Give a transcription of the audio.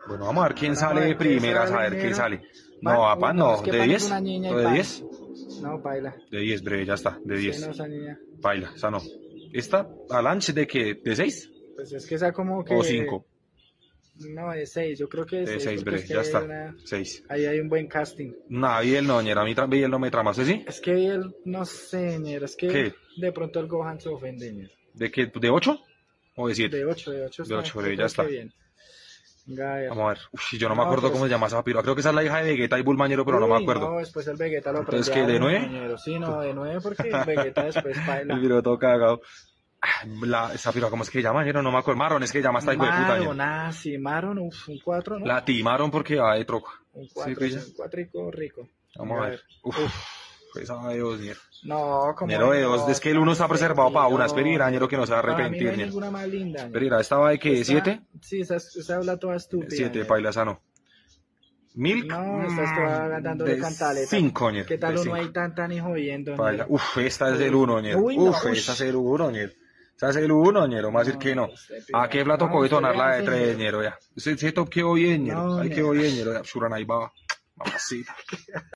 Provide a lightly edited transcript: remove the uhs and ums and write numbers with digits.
Bueno, vamos a ver quién Bueno, sale de vamos a ver quién primeras, a sale, ver quién ñero. sale. Pan, No, papá, uy, no, no. es que ¿De Pan es 10? una niña y ¿O de Pan. 10? No, baila. De 10, breve, ya está, de Sí, 10. no, esa niña. Baila, esa no. ¿Esta? ¿Alanche de qué? ¿De 6? Pues es que esa como ¿O que. 5? No, de 6. Yo creo que de De 6 6, porque es breve, que ya hay está. una. 6. Ahí hay un buen casting. No, Biel no, ñera, a mí Biel no me trama, ¿usted sí? Es que él, no sé, ñero. Es que ¿Qué? de pronto el Gohan se ofende, ñero. ¿De qué? ¿De 8? ¿O de 7? De 8 De está. 8, Yo breve, ya creo que está. bien. Venga, a ver. Vamos a ver. Uf, yo no me No, acuerdo cómo pues. se llama esa piroa. Creo que esa es la hija de Vegeta y Bulmañero, pero no me Uy, acuerdo. no, después el Vegeta lo Entonces, prende ¿qué? a ¿De uno, 9? ñero. Sí, no, de 9 porque el Vegeta después baila. El piro todo cagado. Esa piroa, ¿cómo es que se llama, ñero? No me acuerdo. Marron, es que llama esta hijo de puta, ñero. Maron, ah, sí, Maron, uf, un 4, ¿no? La timaron porque va de troca. Un ¿Sí, 4, pilla? un 4 rico. Vamos Venga, a ver. Uf, esa de 2, ñero. No, como Ñero de 2, es que el 1 está preservado para una. Espera, ñero, que no se va a Para mí no arrepentir, hay ñero. ninguna más linda. Espera, ¿esta va de qué? ¿De 7? Sí, esa habla toda estúpida. 7, ñero. paila, esa no. Milk. No, esta está dándole De cantaleta. 5, ñero. ¿Qué tal de uno 5. ahí tan y jodiendo, Paila. ñero? Uf, esta es del 1, ñero. Uy, no, Uf, ush. esa es el 1, ñero. Esa es el 1, ñero. Más decir que no. ¿A qué plato No, coge usted tonar la vea, de 3, ñero? Ya. Ese top quedó bien, ñero. No, Ahí ñero. quedó bien, ñero. Ya, Suran ahí va. Mamacita.